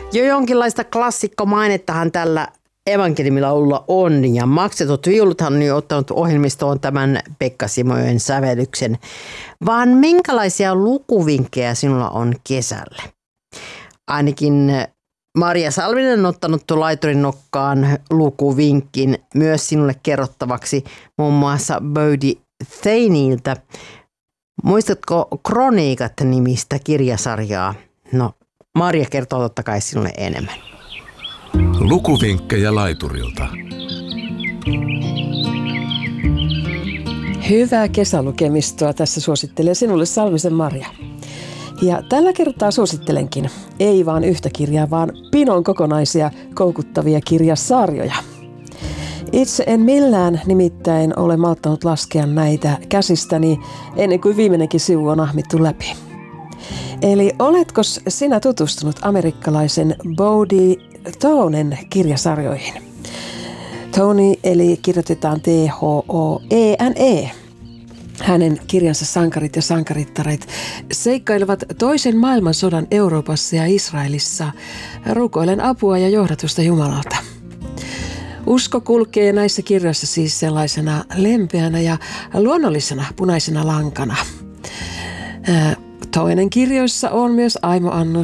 Jo jonkinlaista klassikkomainettahan tällä evankeliumilaululla on, ja Maksetut viuluthan on jo ottanut ohjelmistoon tämän Pekka Simojoen sävellyksen. Vaan minkälaisia lukuvinkkejä sinulla on kesälle? Ainakin Maria Salminen on ottanut laiturin nokkaan lukuvinkin myös sinulle kerrottavaksi muun muassa Bodhi Thaneiltä. Muistatko Kroniikat-nimistä kirjasarjaa? No, Maria kertoo totta kai sinulle enemmän. Lukuvinkkejä laiturilta. Hyvää kesälukemistoa tässä suosittelee sinulle Salmisen Maria. Ja tällä kertaa suosittelenkin ei vaan yhtä kirjaa, vaan pinon kokonaisia koukuttavia kirjasarjoja. Itse en millään nimittäin ole malttanut laskea näitä käsistäni ennen kuin viimeinenkin sivu on ahmittu läpi. Eli oletko sinä tutustunut amerikkalaisen Bodhi Thanen kirjasarjoihin? Thane eli kirjoitetaan T-H-O-E-N-E. Hänen kirjansa sankarit ja sankarittaret seikkailevat toisen maailmansodan Euroopassa ja Israelissa rukoillen apua ja johdatusta Jumalalta. Usko kulkee näissä kirjoissa siis sellaisena lempeänä ja luonnollisena punaisena lankana. Toinen kirjoissa on myös aimoannos